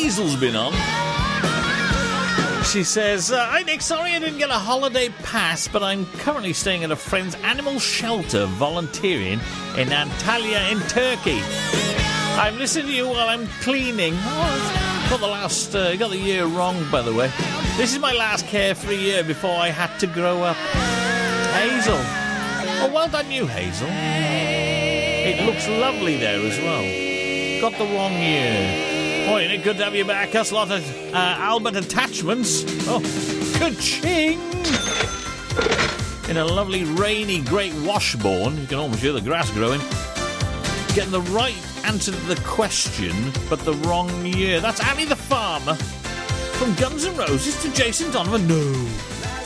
Hazel's been on. She says, hi Nick, sorry I didn't get a holiday pass, but I'm currently staying at a friend's animal shelter volunteering in Antalya in Turkey. I'm listening to you while I'm cleaning. Got the year wrong, by the way. This is my last carefree year before I had to grow up. Hazel. Oh, well done you, Hazel. It looks lovely there as well. Got the wrong year. Boy, Nick, good to have you back. Us lot of Albert attachments. Oh, ka-ching! In a lovely, rainy, great Washbourne. You can almost hear the grass growing. Getting the right answer to the question, but the wrong year. That's Annie the Farmer. From Guns N' Roses to Jason Donovan. No.